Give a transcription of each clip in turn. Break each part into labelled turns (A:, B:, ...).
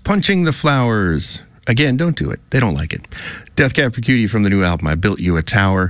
A: Punching the Flowers. Again, don't do it. They don't like it. Death Cab for Cutie from the new album, I Built You a Tower.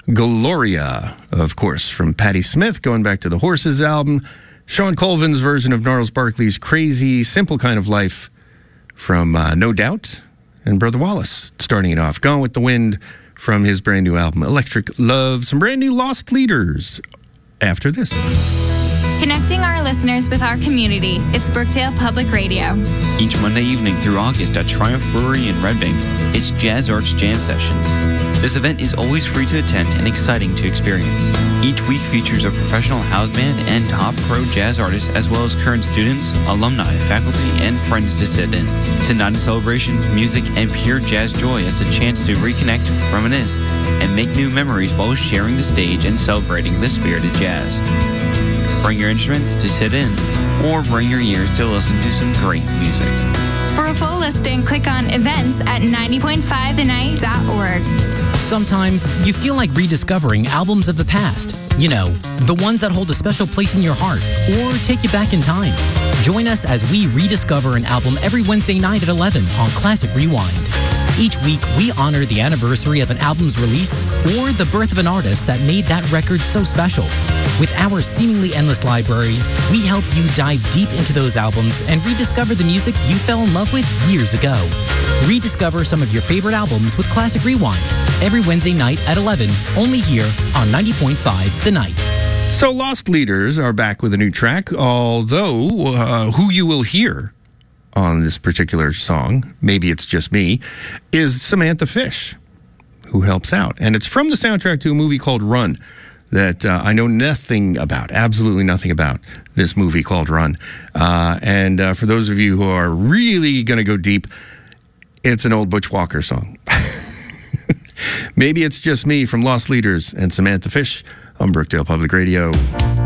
A: Gloria, of course, from Patti Smith, going back to the Horses album. Sean Colvin's version of Gnarls Barkley's Crazy, Simple Kind of Life from No Doubt. And Brother Wallace starting it off. Gone with the Wind from his brand new album, Electric Love. Some brand new Lost Leaders after this.
B: Connecting our listeners with our community, it's Brookdale Public Radio.
C: Each Monday evening through August at Triumph Brewery in Red Bank, it's Jazz Arts Jam Sessions. This event is always free to attend and exciting to experience. Each week features a professional house band and top pro jazz artists, as well as current students, alumni, faculty, and friends to sit in. It's a night of celebration, music, and pure jazz joy as a chance to reconnect, reminisce, and make new memories while sharing the stage and celebrating the spirit of jazz. Bring your instruments to sit in, or bring your ears to listen to some great music.
B: For a full listing, click on events at 90.5thenight.org.
D: Sometimes you feel like rediscovering albums of the past. You know, the ones that hold a special place in your heart or take you back in time. Join us as we rediscover an album every Wednesday night at 11 on Classic Rewind. Each week, we honor the anniversary of an album's release or the birth of an artist that made that record so special. With our seemingly endless library, we help you dive deep into those albums and rediscover the music you fell in love with years ago. Rediscover some of your favorite albums with Classic Rewind every Wednesday night at 11, only here on 90.5 The Night.
A: So Lost Leaders are back with a new track, although who you will hear on this particular song, maybe it's just me, is Samantha Fish, who helps out. And it's from the soundtrack to a movie called Run that I know nothing about, absolutely nothing about this movie called Run. And for those of you who are really going to go deep, it's an old Butch Walker song. Maybe it's just me from Lost Leaders and Samantha Fish on Brookdale Public Radio.